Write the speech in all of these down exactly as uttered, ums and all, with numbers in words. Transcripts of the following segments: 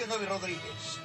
Livio Novi Rodríguez.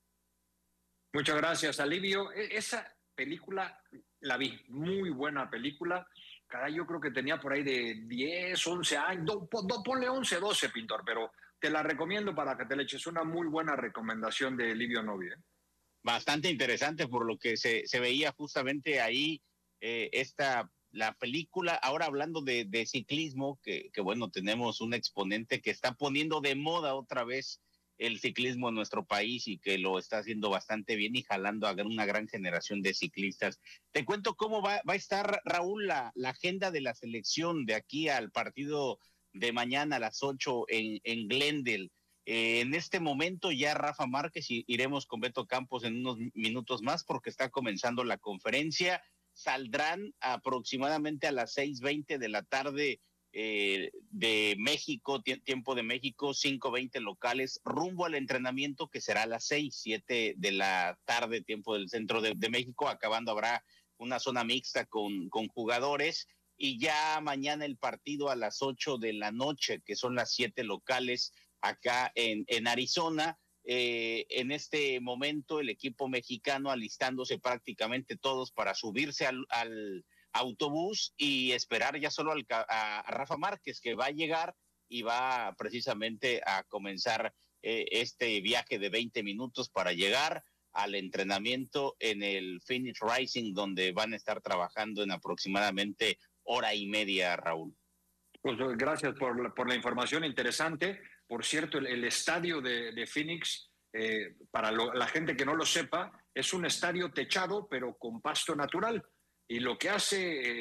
Muchas gracias, Alivio. Esa película la vi, muy buena película. Caray, yo creo que tenía por ahí de diez, once años, do, do, ponle once, doce, Pintor, pero te la recomiendo para que te le eches una muy buena recomendación de Livio Novi. ¿eh? Bastante interesante por lo que se, se veía justamente ahí eh, esta, la película. Ahora hablando de, de ciclismo, que, que bueno, tenemos un exponente que está poniendo de moda otra vez el ciclismo en nuestro país y que lo está haciendo bastante bien y jalando a una gran generación de ciclistas. Te cuento cómo va, va a estar, Raúl, la, la agenda de la selección de aquí al partido de mañana a las ocho en, en Glendale. Eh, en este momento ya Rafa Márquez, y iremos con Beto Campos en unos minutos más porque está comenzando la conferencia. Saldrán aproximadamente a las seis veinte de la tarde eh, de México, tiempo de México, cinco veinte locales, rumbo al entrenamiento que será a las seis, siete de la tarde, tiempo del centro de, de México. Acabando habrá una zona mixta con, con jugadores y ya mañana el partido a las ocho de la noche, que son las siete locales acá en, en Arizona. Eh, en este momento el equipo mexicano alistándose prácticamente todos para subirse al, al autobús y esperar ya solo al, a, a Rafa Márquez, que va a llegar y va precisamente a comenzar eh, este viaje de veinte minutos para llegar al entrenamiento en el Phoenix Rising, donde van a estar trabajando en aproximadamente hora y media, Raúl. Pues gracias por la, por la información interesante. Por cierto, el, el estadio de, de Phoenix, eh, para lo, la gente que no lo sepa, es un estadio techado, pero con pasto natural. Y lo que hace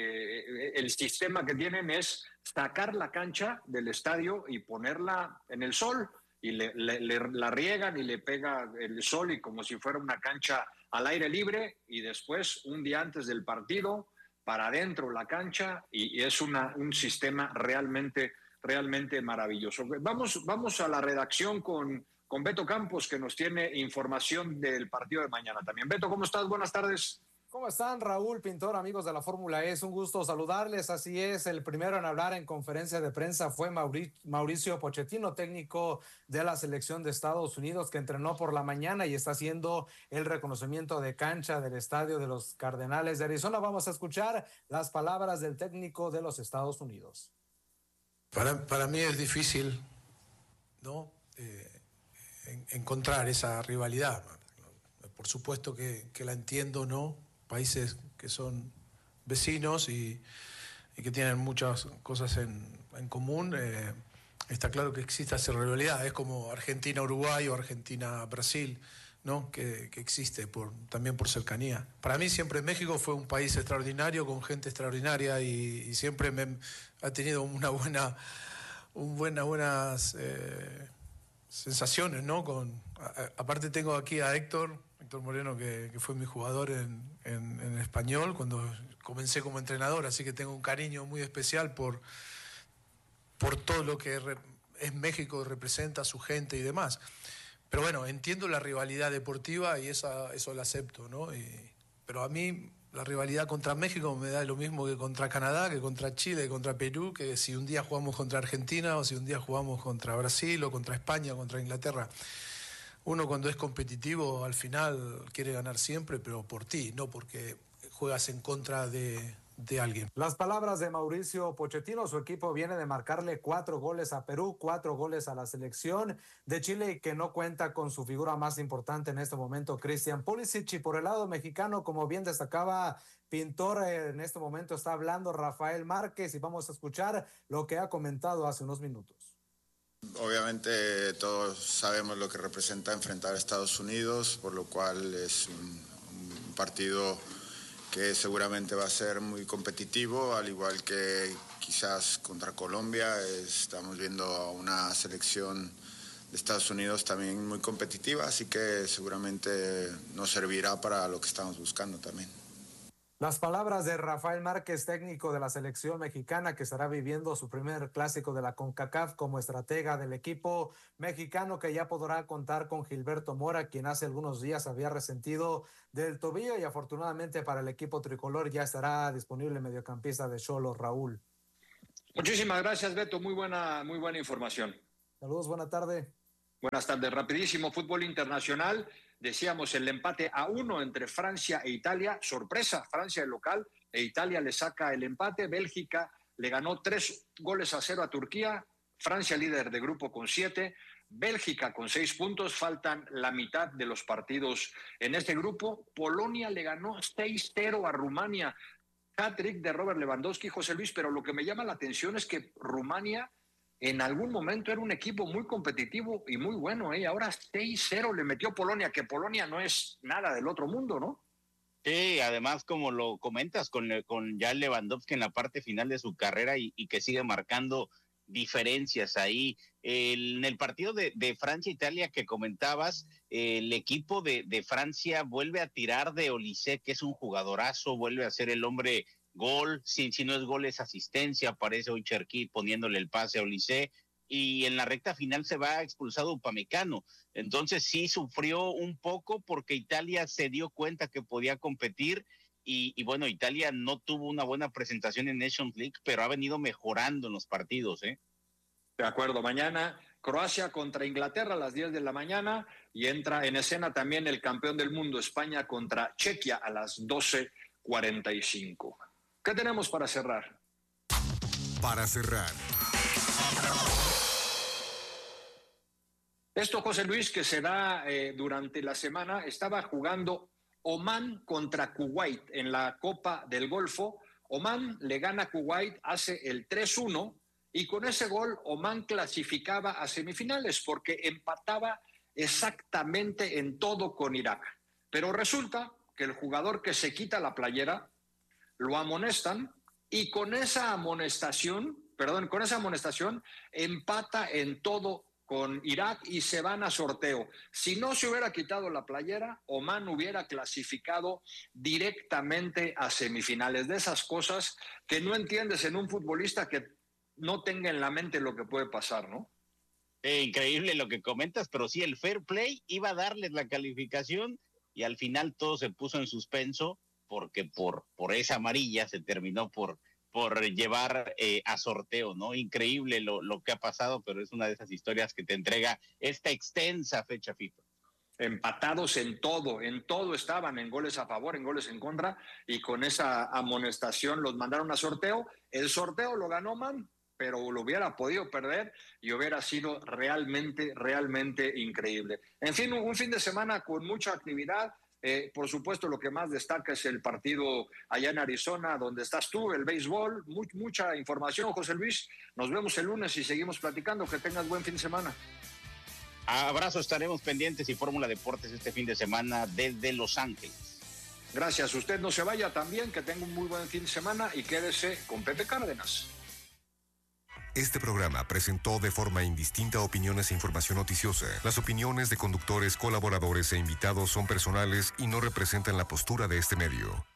eh, el sistema que tienen es sacar la cancha del estadio y ponerla en el sol. Y le, le, le, la riegan y le pega el sol y como si fuera una cancha al aire libre. Y después, un día antes del partido, para adentro la cancha, y, y es una, un sistema realmente, realmente maravilloso. Vamos, vamos a la redacción con, con Beto Campos, que nos tiene información del partido de mañana también. Beto, ¿cómo estás? Buenas tardes. ¿Cómo están, Raúl, Pintor, amigos de la Fórmula E? Es un gusto saludarles. Así es, el primero en hablar en conferencia de prensa fue Mauricio Pochettino, técnico de la selección de Estados Unidos, que entrenó por la mañana y está haciendo el reconocimiento de cancha del estadio de los Cardenales de Arizona. Vamos a escuchar las palabras del técnico de los Estados Unidos. Para, para mí es difícil, ¿no? Eh, en, encontrar esa rivalidad. Por supuesto que, que la entiendo, ¿no? Países que son vecinos y, y que tienen muchas cosas en, en común, eh, está claro que existe esa rivalidad. Es como Argentina-Uruguay o Argentina-Brasil, ¿no? que, que existe por, también por cercanía. Para mí siempre México fue un país extraordinario, con gente extraordinaria, y, y siempre me ha tenido una buena, un buena, buenas eh, sensaciones, ¿no? Con, a, aparte tengo aquí a Héctor, Héctor Moreno, que, que fue mi jugador en, en, en español cuando comencé como entrenador, así que tengo un cariño muy especial por, por todo lo que re, es México, representa a su gente y demás. Pero bueno, entiendo la rivalidad deportiva y esa, eso lo acepto, ¿no? Y, pero a mí la rivalidad contra México me da lo mismo que contra Canadá, que contra Chile, que contra Perú, que si un día jugamos contra Argentina o si un día jugamos contra Brasil o contra España o contra Inglaterra. Uno cuando es competitivo al final quiere ganar siempre, pero por ti, no porque juegas en contra de, de alguien. Las palabras de Mauricio Pochettino. Su equipo viene de marcarle cuatro goles a Perú, cuatro goles a la selección de Chile, que no cuenta con su figura más importante en este momento, Christian Pulisic. Y por el lado mexicano, como bien destacaba Pintor, en este momento está hablando Rafael Márquez y vamos a escuchar lo que ha comentado hace unos minutos. Obviamente todos sabemos lo que representa enfrentar a Estados Unidos, por lo cual es un, un partido que seguramente va a ser muy competitivo, al igual que quizás contra Colombia. Estamos viendo a una selección de Estados Unidos también muy competitiva, así que seguramente nos servirá para lo que estamos buscando también. Las palabras de Rafael Márquez, técnico de la selección mexicana, que estará viviendo su primer clásico de la CONCACAF como estratega del equipo mexicano, que ya podrá contar con Gilberto Mora, quien hace algunos días había resentido del tobillo, y afortunadamente para el equipo tricolor ya estará disponible el mediocampista de Xolos, Raúl. Muchísimas gracias, Beto. Muy buena, muy buena información. Saludos, buena tarde. Buenas tardes. Rapidísimo, fútbol internacional. Decíamos el empate a uno entre Francia e Italia. Sorpresa, Francia el local e Italia le saca el empate. Bélgica le ganó tres goles a cero a Turquía. Francia líder de grupo con siete. Bélgica con seis puntos. Faltan la mitad de los partidos en este grupo. Polonia le ganó seis cero a Rumania. Hat-trick de Robert Lewandowski, José Luis, pero lo que me llama la atención es que Rumania en algún momento era un equipo muy competitivo y muy bueno, ¿eh? Ahora seis cero le metió Polonia, que Polonia no es nada del otro mundo, ¿no? Sí, además, como lo comentas, con, con ya Lewandowski en la parte final de su carrera y, y que sigue marcando diferencias ahí. El, en el partido de, de Francia-Italia que comentabas, el equipo de, de Francia vuelve a tirar de Olise, que es un jugadorazo, vuelve a ser el hombre gol, si, si no es gol es asistencia, aparece hoy Cherki poniéndole el pase a Olise, y en la recta final se va expulsado Upamecano. Entonces sí sufrió un poco porque Italia se dio cuenta que podía competir. Y, y bueno, Italia no tuvo una buena presentación en Nations League, pero ha venido mejorando en los partidos, ¿eh? De acuerdo, mañana Croacia contra Inglaterra a las diez de la mañana y entra en escena también el campeón del mundo, España contra Chequia a las doce cuarenta y cinco. ¿Qué tenemos para cerrar? Para cerrar. Esto, José Luis, que se da eh, durante la semana, estaba jugando Omán contra Kuwait en la Copa del Golfo. Omán le gana a Kuwait, hace el tres uno y con ese gol Omán clasificaba a semifinales porque empataba exactamente en todo con Irak. Pero resulta que el jugador que se quita la playera lo amonestan y con esa amonestación, perdón, con esa amonestación empata en todo con Irak y se van a sorteo. Si no se hubiera quitado la playera, Omán hubiera clasificado directamente a semifinales. De esas cosas que no entiendes en un futbolista que no tenga en la mente lo que puede pasar, ¿no? Eh, increíble lo que comentas, pero sí, el fair play iba a darles la calificación y al final todo se puso en suspenso porque por, por esa amarilla se terminó por... por llevar eh, a sorteo, ¿no? Increíble lo, lo que ha pasado, pero es una de esas historias que te entrega esta extensa fecha FIFA. Empatados en todo, en todo estaban, en goles a favor, en goles en contra, y con esa amonestación los mandaron a sorteo. El sorteo lo ganó Man, pero lo hubiera podido perder y hubiera sido realmente, realmente increíble. En fin, un, un fin de semana con mucha actividad. Eh, por supuesto, lo que más destaca es el partido allá en Arizona, donde estás tú, el béisbol. Muy, mucha información, José Luis. Nos vemos el lunes y seguimos platicando. Que tengas buen fin de semana. Abrazo, estaremos pendientes y Fórmula Deportes este fin de semana desde Los Ángeles. Gracias. Usted no se vaya también, que tenga un muy buen fin de semana y quédese con Pepe Cárdenas. Este programa presentó de forma indistinta opiniones e información noticiosa. Las opiniones de conductores, colaboradores e invitados son personales y no representan la postura de este medio.